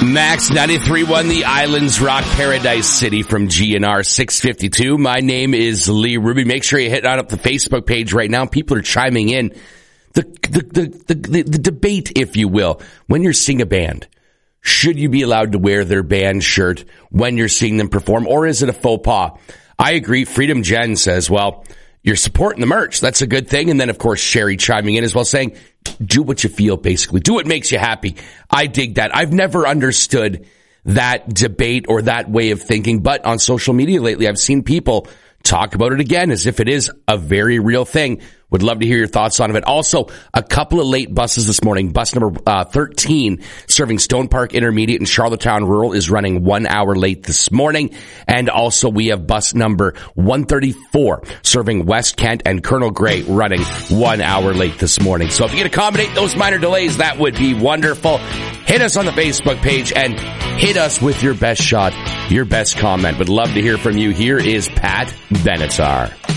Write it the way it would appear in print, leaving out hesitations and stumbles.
Max 93.1, the Islands Rock Paradise City from GNR 652. My name is Lee Ruby. Make sure you hit on up the Facebook page right now. People are chiming in. The debate, if you will, when you're seeing a band, should you be allowed to wear their band shirt when you're seeing them perform, or is it a faux pas? I agree. Freedom Jen says, well, you're supporting the merch. That's a good thing. And then, of course, Sherry chiming in as well, saying, do what you feel, basically. Do what makes you happy. I dig that. I've never understood that debate or that way of thinking, but on social media lately, I've seen people talk about it again as if it is a very real thing. Would love to hear your thoughts on it. Also, a couple of late buses this morning. Bus number 13 serving Stone Park Intermediate and Charlottetown Rural is running 1 hour late this morning. And also we have bus number 134 serving West Kent and Colonel Gray running 1 hour late this morning. So if you can accommodate those minor delays, that would be wonderful. Hit us on the Facebook page and hit us with your best shot, your best comment. Would love to hear from you. Here is Pat Benatar.